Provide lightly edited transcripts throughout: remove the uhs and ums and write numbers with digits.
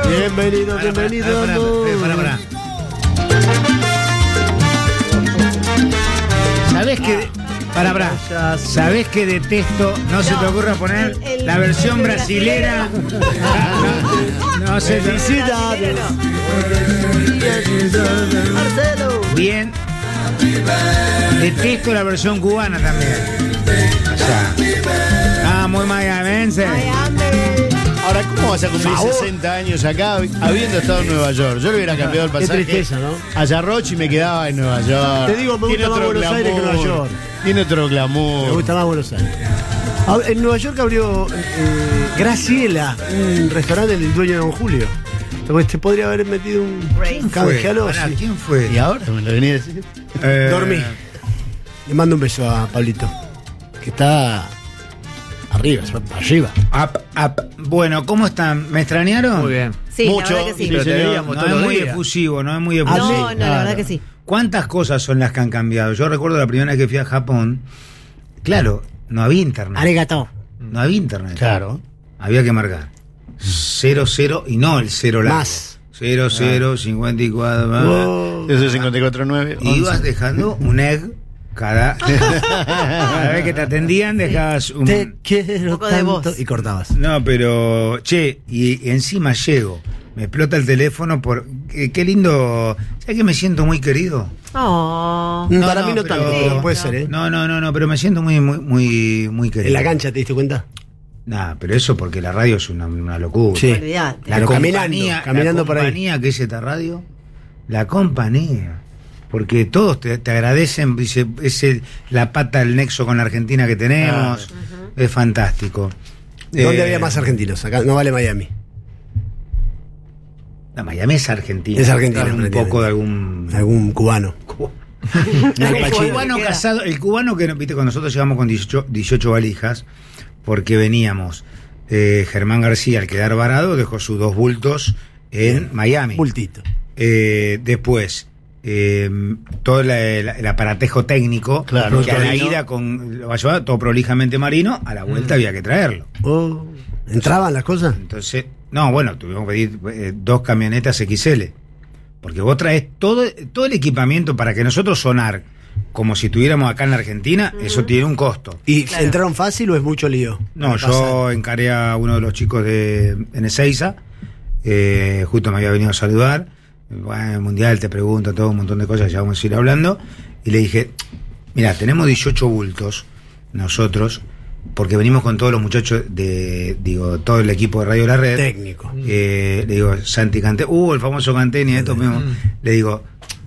Bienvenido. Pará. ¿Sabés qué? ¿Sabés qué detesto? No se te ocurra poner la versión brasilera. No se te... Felicidades. Bien. Detesto la versión cubana también. O sea, muy mayamense. Ahora, ¿cómo vas a cumplir 60 años acá habiendo estado en Nueva York? Yo le hubiera cambiado el pasaje. Qué tristeza, ¿no? A Yarroch y me quedaba en Nueva York. Te digo, me gusta más Buenos Aires que Nueva York. Tiene otro glamour. Me gusta más Buenos Aires. En Nueva York abrió Graciela, un restaurante del dueño de Don Julio. Te podría haber metido un canjealo. Sí. ¿Quién fue? ¿Y ahora me lo venía a decir? Dormí. Le mando un beso a Pablito, que está arriba. Up. Bueno, ¿cómo están? ¿Me extrañaron? Muy bien. Sí, Mucho. la verdad que sí. Pero te veíamos No todos es los muy días. efusivo, no es muy No, efusivo. la verdad que sí. ¿Cuántas cosas son las que han cambiado? Yo recuerdo la primera vez que fui a Japón. Claro, no había internet. Arigato. No había internet. Claro. Había que marcar 00 y no el 0 largo. Más. 00, 54. Eso es 54.9. Y ibas dejando un egg cada vez que te atendían dejabas un... Te quiero poco de tanto. voz. Y cortabas. No, pero y encima llego, me explota el teléfono por qué lindo. ¿Sabes que me siento muy querido? Oh. Para mí no pero- tanto, pero puede ser, ¿eh? No, pero me siento muy querido. En la cancha, ¿te diste cuenta? Nah, pero eso porque la radio es una locura. Sí. Olvidate. La Pero compañía, caminando la por ahí. compañía que es esta radio, la compañía. Porque todos te agradecen, dice, la pata del nexo con la Argentina que tenemos. Es fantástico. ¿Dónde había más argentinos? Acá no vale Miami. La Miami es Argentina. Es Argentina, Un prácticamente. poco de algún... Algún cubano. El cubano que, viste, cuando nosotros llegamos con 18 valijas, porque veníamos, Germán García, al quedar varado, dejó sus 2 bultos en Miami. Bultito. Después, todo el aparatejo técnico, Claro, que a la Torino. ida lo va a llevar todo prolijamente marino, a la vuelta había que traerlo. Oh, ¿entraban las cosas? Entonces, tuvimos que pedir 2 camionetas XL. Porque vos traes todo el equipamiento para que nosotros sonar como si estuviéramos acá en la Argentina, eso tiene un costo. ¿Y entraron fácil o es mucho lío? No, ¿Qué yo pasa? encaré a uno de los chicos de Ezeiza, justo me había venido a saludar. Bueno, el mundial te pregunto todo un montón de cosas, ya vamos a ir hablando. Y le dije, mira, tenemos 18 bultos nosotros, porque venimos con todos los muchachos todo el equipo de Radio La Red. Técnico. Le digo, Santi Canté, el famoso Canteni, esto mismo. Le digo,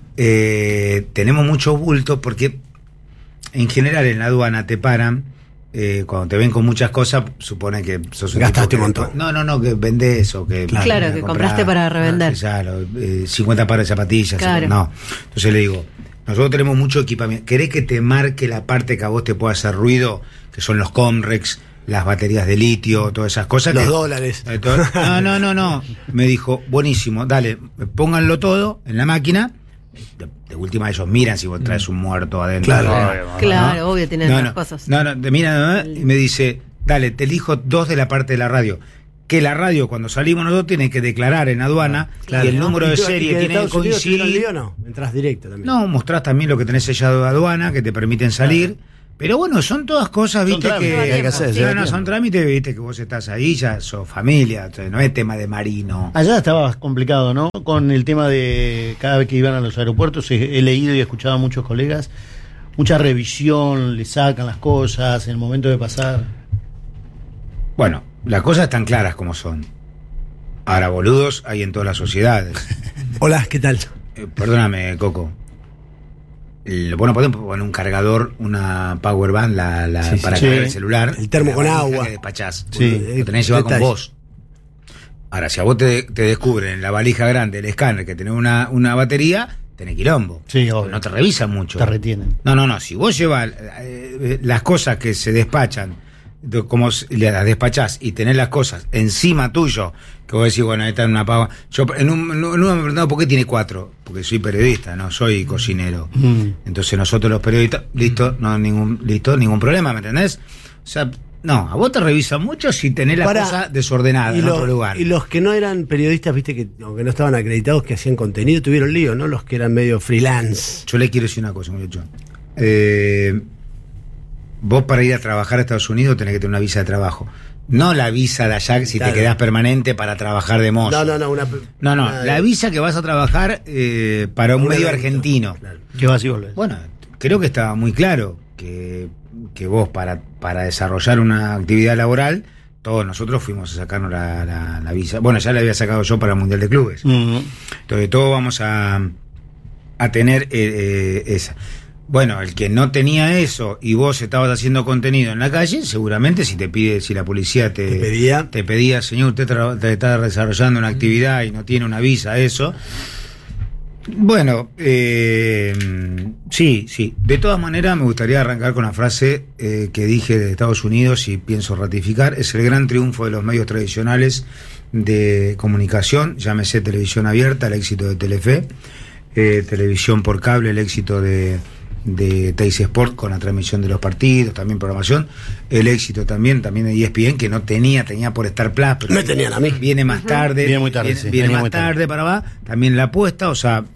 tenemos muchos bultos porque en general en la aduana te paran, cuando te ven con muchas cosas, supone que sos un Gastaste tipo un que- montón. No, que vendés o que... Claro, que compraste para revender. Claro, 50 pares de zapatillas. Claro. No. Entonces le digo, nosotros tenemos mucho equipamiento. ¿Querés que te marque la parte que a vos te pueda hacer ruido? Que son los Comrex, las baterías de litio, todas esas cosas. Los que- dólares. No. Me dijo, buenísimo, dale, pónganlo todo en la máquina. De última ellos miran si vos traes un muerto adentro. Claro, obvio, tienen otras cosas. Te miran y me dice, dale, te elijo 2 de la parte de la radio. Que la radio, cuando salimos nosotros, tiene que declarar en aduana y el número de serie en tiene que Estados Unidos tuvieron coincidir. lío, no? Entrás directo también. No, mostrás también lo que tenés sellado de aduana, que te permiten salir. Pero bueno, son todas cosas, Son viste, trámites que que hay que hacer, Sí, lleva no, tiempo. son trámites, viste, que vos estás ahí, ya sos familia, o sea, no es tema de marino. Allá estaba complicado, ¿no? Con el tema de cada vez que iban a los aeropuertos, he leído y escuchado a muchos colegas, mucha revisión, le sacan las cosas en el momento de pasar. Bueno, las cosas están claras como son. Ahora, boludos hay en todas las sociedades. Hola, ¿qué tal? Perdóname, Coco. Bueno, podemos poner un cargador, una power band Sí, para sí. cargar el celular. El termo La con valija agua. que despachás. Sí. Lo tenés que llevar con Detalle. vos. Ahora, si a vos te descubren en la valija grande el escáner que tenés una batería, tenés quilombo. Sí, obvio. No te revisan mucho. Te retienen. No. Si vos llevas las cosas que se despachan, como las despachás y tenés las cosas encima tuyo, que vos decís, bueno, ahí está en una pava. Yo en uno me preguntaba por qué tiene 4, porque soy periodista, no soy cocinero. Entonces nosotros los periodistas, ningún problema, ¿me entendés? O sea, No, a vos te revisan mucho si tenés la cosa desordenada en otro lugar. Y los que no eran periodistas, viste, que aunque no estaban acreditados, que hacían contenido, tuvieron lío, ¿no? Los que eran medio freelance. Yo le quiero decir una cosa, muchacho. Vos para ir a trabajar a Estados Unidos tenés que tener una visa de trabajo. No la visa de allá si te quedás permanente para trabajar de mozo. No, la visa que vas a trabajar para un medio argentino. Claro. ¿Qué vas y volvés? Bueno, creo que estaba muy claro que vos para desarrollar una actividad laboral, todos nosotros fuimos a sacarnos la visa. Bueno, ya la había sacado yo para el Mundial de Clubes. Entonces todos vamos a tener esa. Bueno, el que no tenía eso y vos estabas haciendo contenido en la calle, seguramente si la policía te pedía, señor, usted está desarrollando una actividad y no tiene una visa, eso. Bueno, sí. De todas maneras, me gustaría arrancar con la frase que dije de Estados Unidos y pienso ratificar. Es el gran triunfo de los medios tradicionales de comunicación, llámese televisión abierta, el éxito de Telefe, televisión por cable, el éxito de Teis Sport con la transmisión de los partidos, también programación, el éxito también de ESPN, que no tenía por Star Plus, pero me tenían a mí. Viene más tarde, viene muy tarde, viene más tarde para va, también la apuesta, o sea,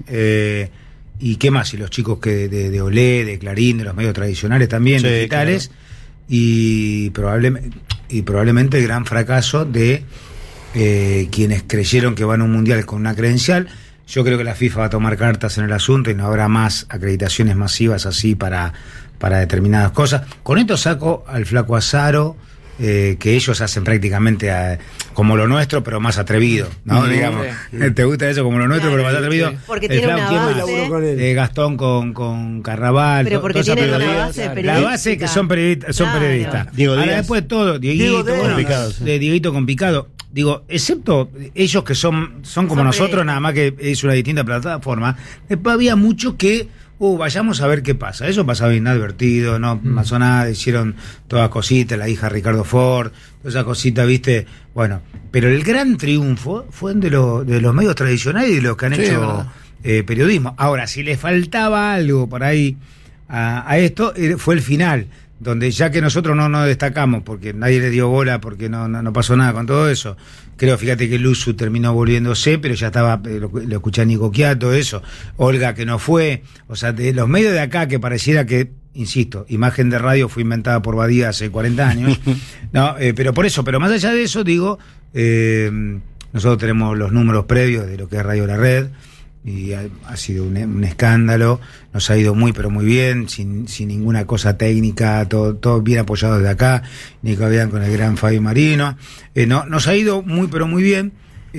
y qué más, y los chicos que de Olé, de Clarín, de los medios tradicionales también, sí, digitales, claro. y probablemente el gran fracaso de quienes creyeron que van a un mundial con una credencial. Yo creo que la FIFA va a tomar cartas en el asunto y no habrá más acreditaciones masivas así para determinadas cosas. Con esto saco al flaco Azaro, que ellos hacen prácticamente como lo nuestro, pero más atrevido, ¿no? Digamos, ¿te gusta eso? Como lo nuestro, pero más atrevido. Porque tiene una base. Gastón con Carnaval. Pero porque tiene una base periodística. La base que son periodistas. Diego Ahora Díaz. después todo, Dieguito con Picado. Digo, excepto ellos que son como nosotros, nada más que es una distinta plataforma. Después había muchos que, vayamos a ver qué pasa. Eso pasaba inadvertido, no pasó nada, hicieron todas cositas, la hija Ricardo Ford, toda esa cosita, ¿viste? Bueno, pero el gran triunfo fue de los medios tradicionales y de los que han hecho periodismo. Ahora, si le faltaba algo por ahí a esto, fue el final, donde ya que nosotros no nos destacamos porque nadie le dio bola, porque no pasó nada con todo eso. Creo, fíjate que Luzu terminó volviéndose, pero ya estaba, lo escuché a Nico Quiato, eso. Olga que no fue, o sea, de los medios de acá que pareciera que, insisto, imagen de radio fue inventada por Badía hace 40 años, no, pero por eso, pero más allá de eso, digo, nosotros tenemos los números previos de lo que es Radio La Red, y ha sido un escándalo, nos ha ido muy pero muy bien, sin ninguna cosa técnica, todo bien apoyado desde acá, Nico Bian con el gran Fabio Marino, nos ha ido muy pero muy bien.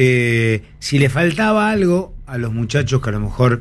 Si le faltaba algo a los muchachos que a lo mejor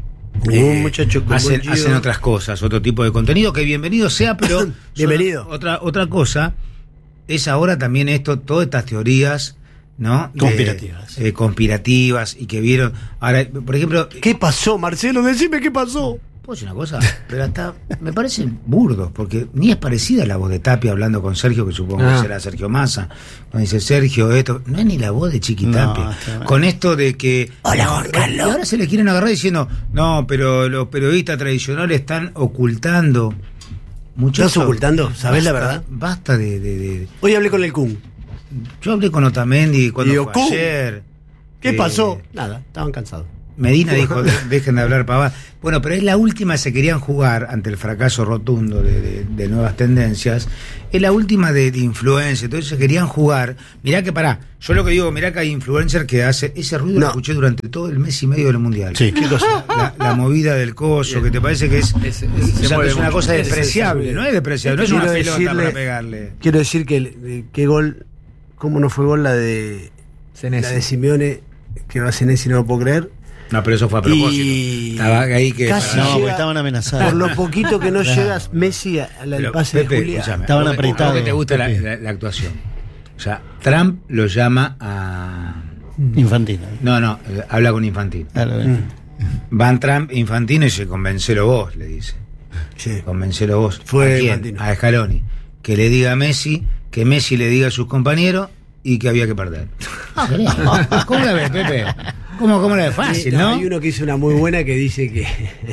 hacen otras cosas, otro tipo de contenido, que bienvenido sea, pero bienvenido. Otra cosa es ahora también todas estas teorías, ¿no? Conspirativas y que vieron. Ahora, por ejemplo, ¿qué pasó, Marcelo? Decime qué pasó. Puedo decir una cosa, pero hasta me parecen burdos, porque ni es parecida la voz de Tapia hablando con Sergio, que supongo que será Sergio Massa, cuando dice Sergio esto, no es ni la voz de Chiqui Tapia, con esto de que hola Juan Carlos, y ahora se le quieren agarrar diciendo no, pero los periodistas tradicionales están ocultando. ¿Estás ocultando? ¿Sabés la verdad? Basta de Hoy hablé con el Kun. Yo hablé con Otamendi cuando fue ayer. ¿Qué pasó? Nada, estaban cansados. Medina dijo, dejen de hablar pavadas. Bueno, pero es la última, se querían jugar ante el fracaso rotundo de Nuevas Tendencias. Es la última de influencer, entonces se querían jugar. Mirá que yo lo que digo, mirá que hay influencer que hace ese ruido, lo escuché durante todo el mes y medio del Mundial. Sí, ¿qué cosa? La movida del coso, que te parece que es una cosa despreciable, no es despreciable, no es una pelota para pegarle. Quiero decir que qué gol, cómo no fue gol la de Simeone, que va a Senesi, no lo puedo creer. No, pero eso fue a propósito. Estaba ahí que porque estaban amenazados. Por lo poquito que no llegas Messi al pase Pepe, de Julia. Estaban apretados. ¿Cómo que te gusta la actuación? O sea, Trump lo llama a Infantino. No, habla con Infantino. Van Trump, Infantino, y dice, convencelo vos, le dice. Sí. Convencelo vos. Fue ¿a quién? Infantino. A Scaloni. Que le diga a Messi, que Messi le diga a sus compañeros y que había que perder. ¿Cómo la ves, Pepe? ¿Cómo era de fácil, no? Hay uno que hizo una muy buena que dice que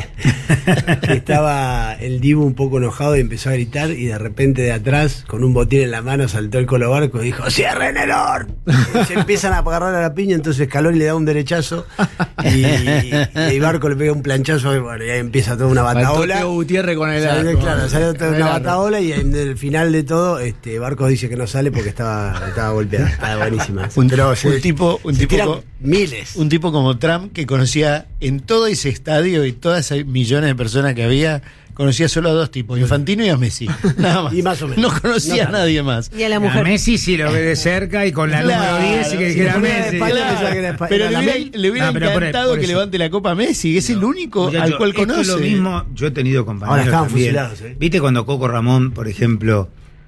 estaba el Dibu un poco enojado y empezó a gritar y de repente de atrás, con un botín en la mano, saltó el Colo Barco y dijo ¡cierren el horno! Y se empiezan a agarrar a la piña, entonces Scaloni le da un derechazo y Barco le pega un planchazo y bueno, y ahí empieza toda una bataola. Teo Gutiérrez con el arco. Claro, salió toda una bataola y en el final de todo Barco dice que no sale porque estaba golpeado. Estaba buenísima. Un Se tiran miles. Un tipo como Trump que conocía en todo ese estadio y todas esas millones de personas que había, conocía solo a dos tipos, Infantino y a Messi. Nada más. Y más o menos. No conocía a nadie más. Y a la mujer. A Messi sí lo ve de cerca y con la Claro, número 10 y que sí, dijera ponía Messi. Pero le hubiera encantado por que eso. levante la Copa Messi, es el único Muchacho, al cual esto conoce. es lo mismo, yo he tenido compañeros Ahora estaban también. fusilados, ¿Viste cuando Coco Ramón, por ejemplo,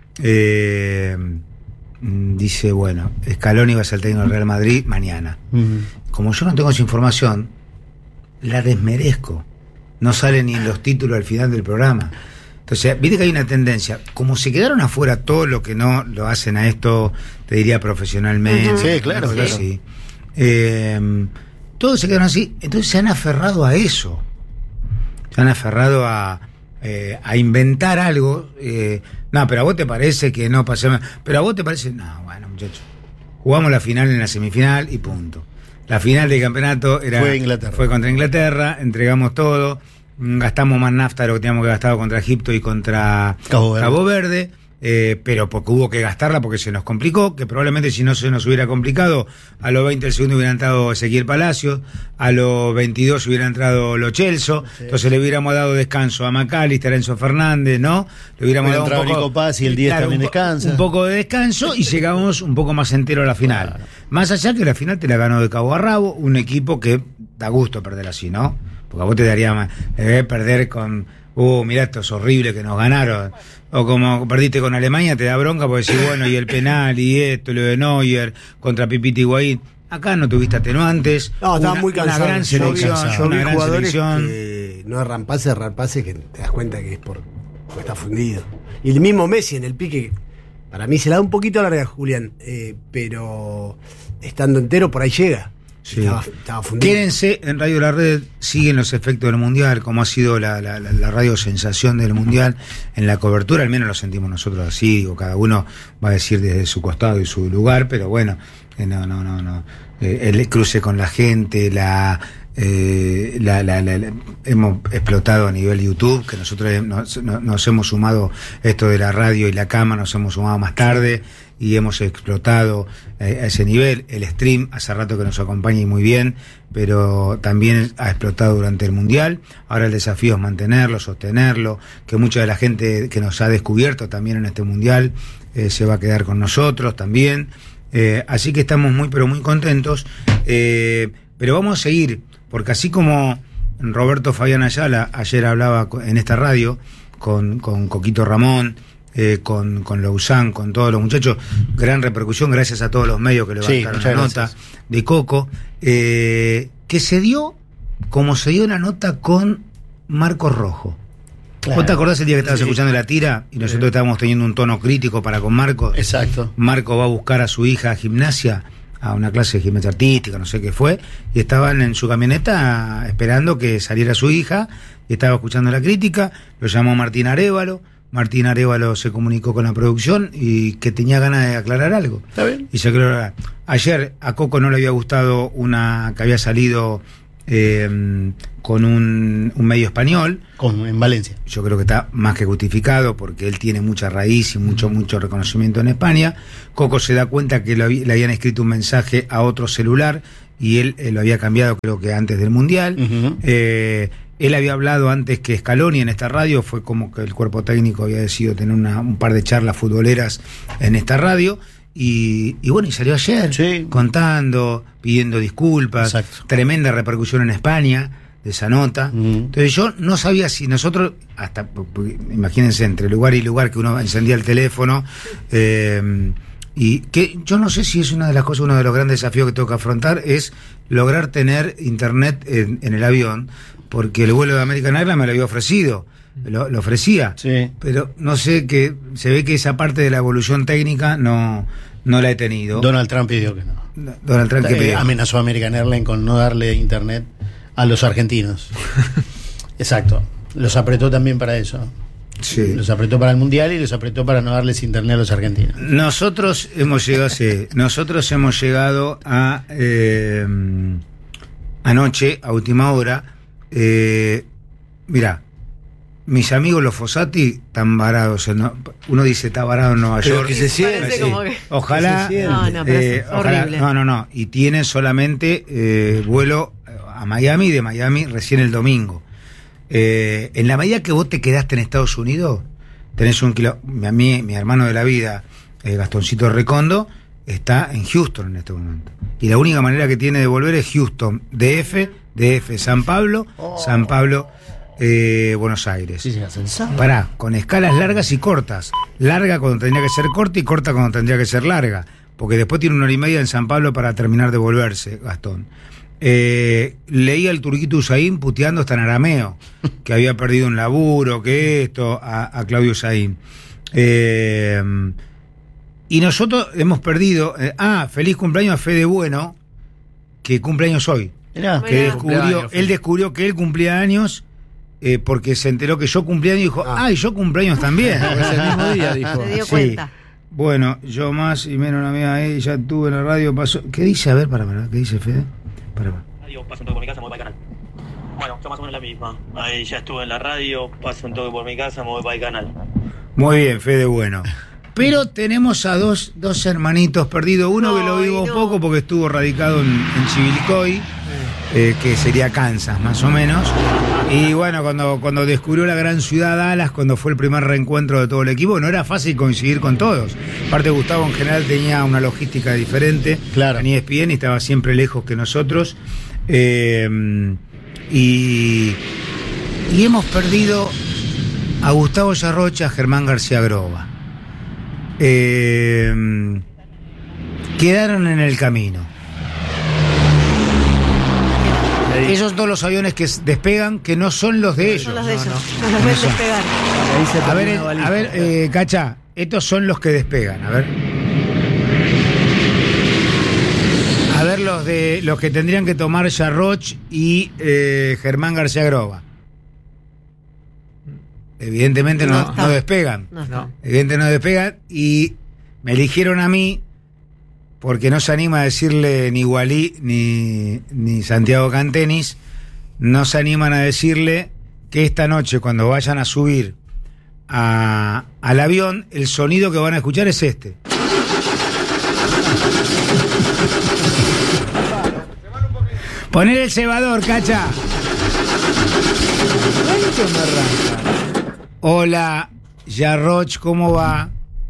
dice, bueno, Scaloni va a ser el técnico del Real Madrid mañana? Como yo no tengo esa información, la desmerezco. No sale ni en los títulos al final del programa. Entonces, viste que hay una tendencia. Como se quedaron afuera todo lo que no lo hacen a esto, te diría profesionalmente. Sí, claro, una cosa claro. así. Todos se quedaron así. Entonces se han aferrado a eso. Se han aferrado a inventar algo. No, pero a vos te parece que no pasemos. Pero a vos te parece. No, bueno, muchachos. Jugamos la final en la semifinal y punto. La final del campeonato fue contra Inglaterra, entregamos todo, gastamos más nafta de lo que teníamos que gastar contra Egipto y contra Cabo Verde, pero porque hubo que gastarla porque se nos complicó, que probablemente si no se nos hubiera complicado, a los 20 del segundo hubiera entrado Ezequiel Palacios, a los 22 hubiera entrado Lo Celso, entonces le hubiéramos dado descanso a McAllister, a Enzo Fernández, ¿no? Le hubiéramos dado un poco, Nico Paz y el 10 también descansa. Un poco de descanso y llegamos un poco más entero a la final. Claro. Más allá que la final te la ganó de cabo a rabo, un equipo que da gusto perder así, ¿no? Porque a vos te daría más perder con mirá, esto es horrible que nos ganaron. O como perdiste con Alemania, te da bronca porque decís, bueno, y el penal, y esto, lo de Neuer, contra Pipita Higuaín. Acá no tuviste atenuantes. No, estaban muy cansados. Una gran selección. Yo vi una gran jugadores selección. que no es rampase que te das cuenta que es porque está fundido. Y el mismo Messi en el pique, para mí se la da un poquito larga, Julián, pero estando entero por ahí llega. Sí. Estaba fundido. Quédense en Radio La Red, siguen los efectos del Mundial, como ha sido la radio sensación del Mundial en la cobertura, al menos lo sentimos nosotros así, digo, cada uno va a decir desde su costado y su lugar, pero bueno, el cruce con la gente, hemos explotado a nivel YouTube, que nosotros nos hemos sumado esto de la radio y la cámara, nos hemos sumado más tarde y hemos explotado a ese nivel. El stream hace rato que nos acompaña y muy bien, pero también ha explotado durante el Mundial. Ahora el desafío es mantenerlo, sostenerlo, que mucha de la gente que nos ha descubierto también en este Mundial se va a quedar con nosotros también. Así que estamos muy pero muy contentos, pero vamos a seguir, porque así como Roberto Fabián Ayala ayer hablaba en esta radio con Coquito Ramón, con Lausanne, con todos los muchachos, gran repercusión gracias a todos los medios que levantaron la nota de Coco, que se dio como se dio la nota con Marcos Rojo. Claro. ¿Vos te acordás el día que estabas escuchando la tira y nosotros estábamos teniendo un tono crítico para con Marcos? Exacto. Marco va a buscar a su hija a gimnasia, a una clase de gimnasia artística, no sé qué fue, y estaban en su camioneta esperando que saliera su hija, y estaba escuchando la crítica, lo llamó Martín Arévalo se comunicó con la producción y que tenía ganas de aclarar algo. ¿Está bien? Y se aclaró. Ayer a Coco no le había gustado una que había salido con un medio español en Valencia. Yo creo que está más que justificado porque él tiene mucha raíz y mucho reconocimiento en España. Coco se da cuenta que le habían escrito un mensaje a otro celular y él lo había cambiado, creo que antes del Mundial. Él había hablado antes que Scaloni en esta radio, fue como que el cuerpo técnico había decidido tener un par de charlas futboleras en esta radio. Y bueno, y salió ayer contando, pidiendo disculpas. Exacto. Tremenda repercusión en España de esa nota. Entonces yo no sabía si nosotros, hasta imagínense, entre lugar y lugar que uno encendía el teléfono, y que yo no sé si es una de las cosas, uno de los grandes desafíos que tengo que afrontar es lograr tener internet en el avión, porque el vuelo de American Airlines me lo había ofrecido. Lo ofrecía, pero no sé, que se ve que esa parte de la evolución técnica no no la he tenido. Donald Trump pidió que no. Donald Trump que pidió. Amenazó a American Airlines con no darle internet a los argentinos. Exacto. Los apretó también para eso. Sí. Los apretó para el Mundial y los apretó para no darles internet a los argentinos. Nosotros hemos llegado a anoche, a última hora. Mirá, mis amigos los Fossati están varados. Uno dice está varado en Nueva York. Que se siente. Sí. Ojalá. No, pero es horrible. No. Y tienen solamente vuelo a Miami, de Miami recién el domingo. En la medida que vos te quedaste en Estados Unidos, tenés mi hermano de la vida, Gastoncito Recondo, está en Houston en este momento. Y la única manera que tiene de volver es Houston, DF, San Pablo, San Pablo, Buenos Aires. Sí, Pará, con escalas largas y cortas. Larga cuando tendría que ser corta y corta cuando tendría que ser larga. Porque después tiene 1 hora y media en San Pablo para terminar de volverse, Gastón. Leía al Turquito Usain puteando hasta en arameo, que había perdido un laburo, que esto, a Claudio Usain. Y nosotros hemos perdido. Feliz cumpleaños a Fede Bueno, que cumpleaños hoy. Mirá. Que él descubrió que él cumplía años. Porque se enteró que yo cumplía años y dijo, y yo cumpleaños también. Ese mismo día dijo. Se dio cuenta. Bueno, yo más y menos una amiga ahí, ya estuve en la radio, pasó. ¿Qué dice? A ver, para, ¿qué dice Fede? Para. Radio, paso un toque por mi casa, me voy para el canal. Bueno, yo más o menos la misma. Ahí ya estuve en la radio, paso un toque por mi casa, me voy para el canal. Muy bien, Fede, bueno. Pero tenemos a dos hermanitos perdidos. Uno que lo vivo poco porque estuvo radicado en Chivilcoy, que sería Kansas, más o menos. Y bueno, cuando descubrió la gran ciudad Dallas, cuando fue el primer reencuentro de todo el equipo, no era fácil coincidir con todos. Aparte, Gustavo en general tenía una logística diferente. Claro. En ESPN y estaba siempre lejos que nosotros. Y hemos perdido a Gustavo Yarrocha, a Germán García Groba. Quedaron en el camino. Esos dos los aviones que despegan, que no son los de ellos. Son los de ellos. No los ven despegar. A ver, Cacha, estos son los que despegan. A ver los que tendrían que tomar Yarroch y Germán García Groba. Evidentemente no despegan. No. Evidentemente no despegan. Y me eligieron a mí porque no se anima a decirle ni Walí ni Santiago Cantenis. No se animan a decirle que esta noche, cuando vayan a subir al avión, el sonido que van a escuchar es este. Poner el cebador, Cacha. Hola, Yarroch, ¿cómo va?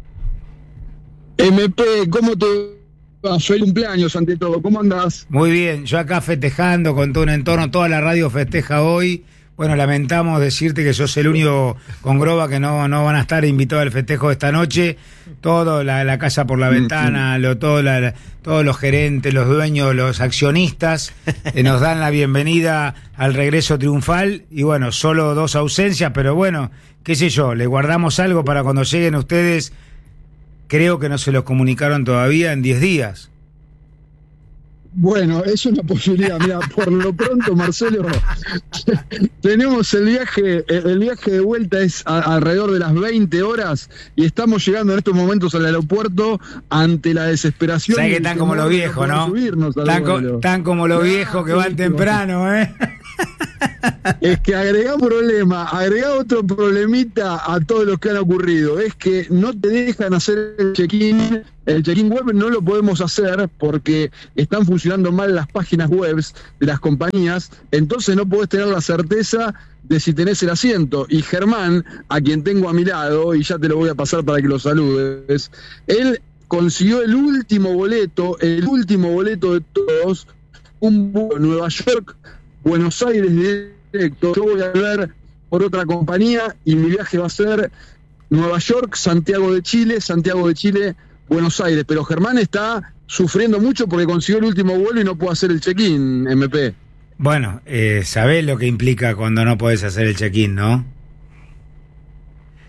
MP, ¿cómo te va? Feliz cumpleaños ante todo, ¿cómo andás? Muy bien, yo acá festejando con todo un entorno, toda la radio festeja hoy. Bueno, lamentamos decirte que sos el único con Groba que no van a estar invitados al festejo de esta noche. Todo, la casa por la ventana, todos los gerentes, los dueños, los accionistas nos dan la bienvenida al regreso triunfal. Y bueno, solo 2 ausencias, pero bueno, qué sé yo, le guardamos algo para cuando lleguen ustedes. Creo que no se los comunicaron todavía en 10 días. Bueno, es una posibilidad. Mira, por lo pronto, Marcelo, tenemos el viaje de vuelta es alrededor de las 20 horas y estamos llegando en estos momentos al aeropuerto ante la desesperación. ¿Sabes que están como los viejos, no? Están como los viejos que van temprano, ¿eh? Es que agrega otro problemita a todo lo que han ocurrido. Es que no te dejan hacer el check-in. El check-in web no lo podemos hacer porque están funcionando mal las páginas web de las compañías. Entonces no podés tener la certeza de si tenés el asiento. Y Germán, a quien tengo a mi lado, y ya te lo voy a pasar para que lo saludes, él consiguió el último boleto de todos, un vuelo Nueva York, Buenos Aires directo. Yo voy a ver por otra compañía y mi viaje va a ser Nueva York, Santiago de Chile, Buenos Aires. Pero Germán está sufriendo mucho porque consiguió el último vuelo y no puede hacer el check-in, MP. Bueno, sabés lo que implica cuando no podés hacer el check-in, ¿no?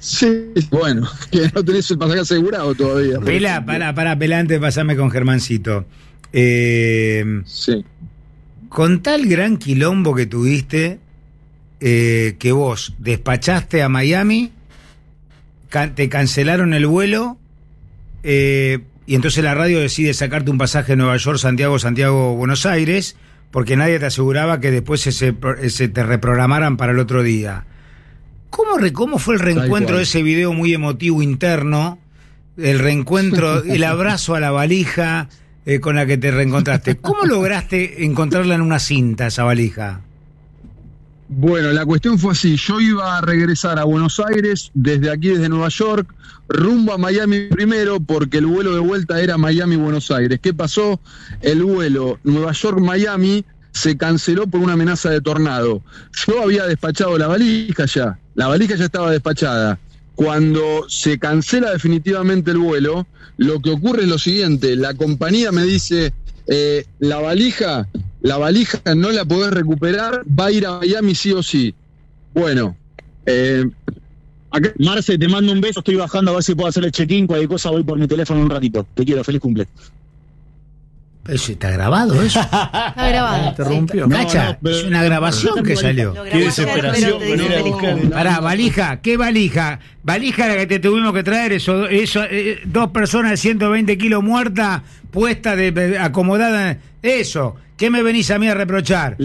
Sí, bueno, que no tenés el pasaje asegurado todavía. Pela, para pelante, pasame con Germancito. Sí. Con tal gran quilombo que tuviste, que vos despachaste a Miami, te cancelaron el vuelo, y entonces la radio decide sacarte un pasaje de Nueva York, Santiago, Buenos Aires, porque nadie te aseguraba que después se te reprogramaran para el otro día. ¿Cómo fue el reencuentro de ese video muy emotivo interno? El reencuentro, el abrazo a la valija con la que te reencontraste. ¿Cómo lograste encontrarla en una cinta, esa valija? Bueno, la cuestión fue así. Yo iba a regresar a Buenos Aires desde Nueva York, rumbo a Miami primero, porque el vuelo de vuelta era Miami-Buenos Aires. ¿Qué pasó? El vuelo Nueva York-Miami se canceló por una amenaza de tornado. Yo había despachado la valija ya. La valija ya estaba despachada. Cuando se cancela definitivamente el vuelo, lo que ocurre es lo siguiente. La compañía me dice, la valija no la podés recuperar, va a ir a Miami sí o sí. Bueno, acá... Marce, te mando un beso, estoy bajando a ver si puedo hacer el check-in, cualquier cosa voy por mi teléfono un ratito. Te quiero, feliz cumple. ¿Eso está grabado eso? Está grabado. Interrumpió. Cacha, es una grabación que salió. Qué desesperación. Pará, valija, ¿qué valija? Valija la que te tuvimos que traer, eso, dos personas de 120 kilos muertas, puestas, acomodadas, eso. ¿Qué me venís a mí a reprochar?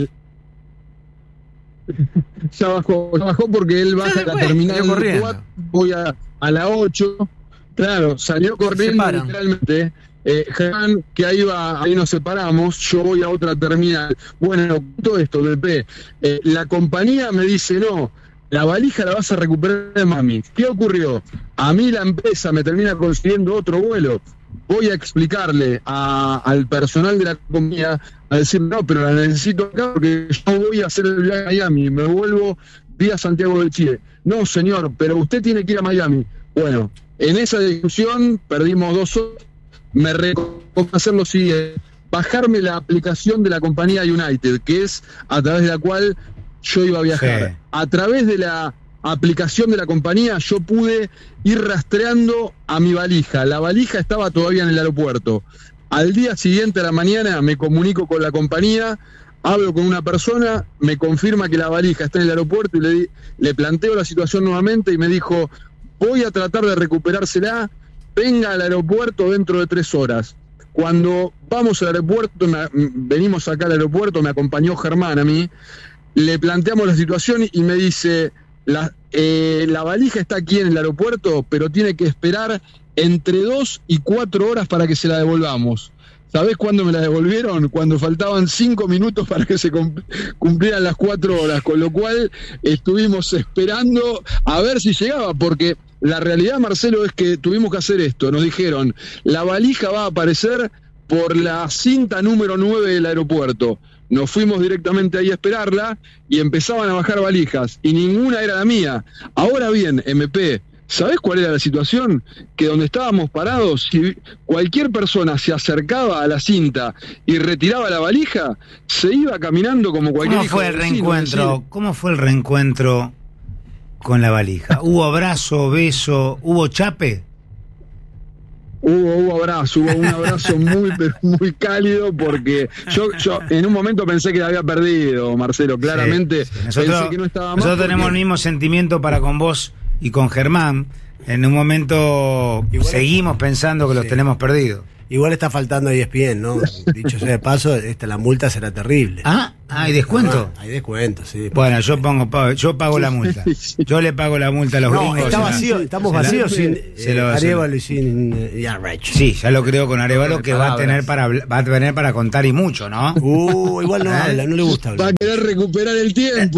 Ya bajó porque él baja la terminal 4, voy a la 8, claro, salió corriendo literalmente. Germán, que ahí nos separamos, yo voy a otra terminal. Bueno, todo esto, BP, la compañía me dice, no, la valija la vas a recuperar de Miami. ¿Qué ocurrió? A mí la empresa me termina consiguiendo otro vuelo. Voy a explicarle al personal de la compañía, a decir, no, pero la necesito acá porque yo voy a hacer el viaje a Miami, me vuelvo vía Santiago del Chile. No, señor, pero usted tiene que ir a Miami. Bueno, en esa discusión perdimos 2 horas. Me recomiendo hacer lo siguiente: bajarme la aplicación de la compañía United, que es a través de la cual yo iba a viajar. Sí. A través de la aplicación de la compañía yo pude ir rastreando a mi valija. La valija estaba todavía en el aeropuerto. Al día siguiente a la mañana me comunico con la compañía, hablo con una persona, me confirma que la valija está en el aeropuerto y le planteo la situación nuevamente y me dijo, voy a tratar de recuperársela, venga al aeropuerto dentro de 3 horas. Cuando vamos al aeropuerto, venimos acá al aeropuerto, me acompañó Germán a mí, le planteamos la situación y me dice, la valija está aquí en el aeropuerto, pero tiene que esperar entre 2 y 4 horas para que se la devolvamos. ¿Sabés cuándo me la devolvieron? Cuando faltaban 5 minutos para que se cumplieran las 4 horas, con lo cual estuvimos esperando a ver si llegaba, porque la realidad, Marcelo, es que tuvimos que hacer esto. Nos dijeron, la valija va a aparecer por la cinta número 9 del aeropuerto. Nos fuimos directamente ahí a esperarla y empezaban a bajar valijas, y ninguna era la mía. Ahora bien, MP, ¿sabés cuál era la situación? Que donde estábamos parados, si cualquier persona se acercaba a la cinta y retiraba la valija, se iba caminando como cualquier... ¿Cómo fue el reencuentro? ¿Cómo fue el reencuentro con la valija? ¿Hubo abrazo, beso, hubo chape? Hubo abrazo, hubo un abrazo muy cálido, porque yo en un momento pensé que la había perdido, Marcelo, claramente. Sí. Pensé que no estaba más. Nosotros tenemos el mismo sentimiento para con vos y con Germán. En un momento seguimos pensando que los tenemos perdidos. Igual está faltando ESPN, ¿no? Dicho sea de paso, la multa será terrible. ¿Hay descuento? Hay descuento, sí. Bueno, yo pago la multa. Yo le pago la multa a los gringos. Está vacío, estamos vacíos sin Arévalo y sin Yarrech. Sí, ya lo creo con Arévalo, que va a tener para contar y mucho, ¿no? Igual no habla, no le gusta hablar. Va a querer recuperar el tiempo.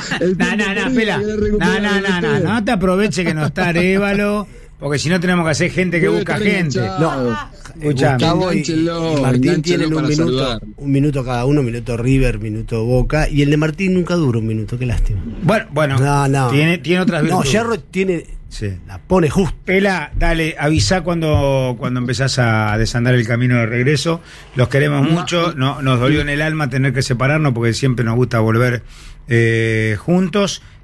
No te aproveche que no está Arévalo, porque si no tenemos que hacer gente que busca gente. No, Gustavo y Martín tienen un minuto cada uno, minuto River, minuto Boca, y el de Martín nunca dura un minuto, qué lástima. Bueno, no. Tiene otras virtudes. No, Yerro la pone justo. Pela, dale, avisá cuando empezás a desandar el camino de regreso. Los queremos mucho, nos dolió en el alma tener que separarnos porque siempre nos gusta volver juntos.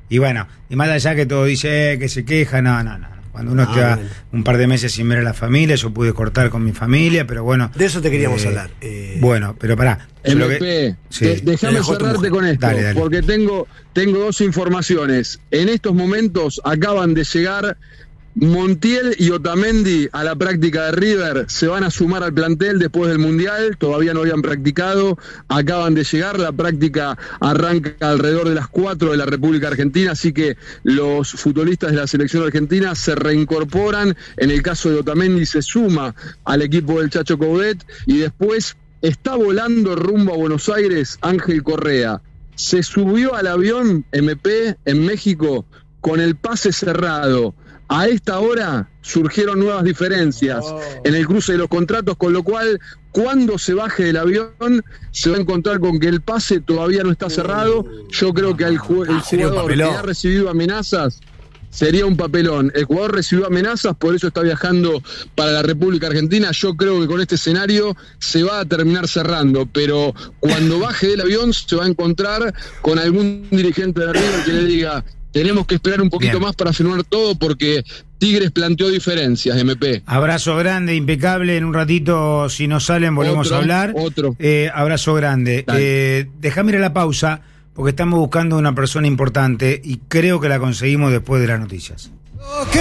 Y bueno, y más allá que todo dice que se queja, no. Cuando uno queda un par de meses sin ver a la familia, yo pude cortar con mi familia, pero bueno. De eso te queríamos hablar. Bueno, pero pará. MP, déjame cerrarte con esto, dale. porque tengo 2 informaciones. En estos momentos acaban de llegar Montiel y Otamendi a la práctica de River, se van a sumar al plantel después del Mundial, todavía no habían practicado, acaban de llegar, la práctica arranca alrededor de las 4 de la República Argentina, así que los futbolistas de la selección argentina se reincorporan, en el caso de Otamendi se suma al equipo del Chacho Coudet, y después está volando rumbo a Buenos Aires Ángel Correa, se subió al avión MP en México con el pase cerrado. A esta hora surgieron nuevas diferencias en el cruce de los contratos, con lo cual cuando se baje del avión se va a encontrar con que el pase todavía no está cerrado. Yo creo que el jugador que ha recibido amenazas sería un papelón. El jugador recibió amenazas, por eso está viajando para la República Argentina. Yo creo que con este escenario se va a terminar cerrando, pero cuando baje del avión se va a encontrar con algún dirigente de River que le diga: tenemos que esperar un poquito más para firmar todo porque Tigres planteó diferencias, MP. Abrazo grande, impecable. En un ratito, si nos salen, volvemos a hablar. Abrazo grande. Déjame ir a la pausa porque estamos buscando una persona importante y creo que la conseguimos después de las noticias.